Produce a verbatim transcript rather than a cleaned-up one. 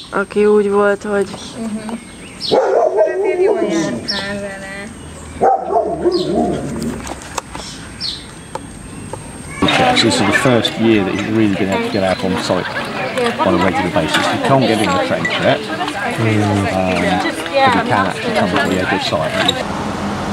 aki úgy volt, hogy... Uh-huh. Azért jól jártál vele. This is the first year that he's really been able to get out on site on a regular basis. He can't get in the trench yet, um, but he can actually come to the edge of site.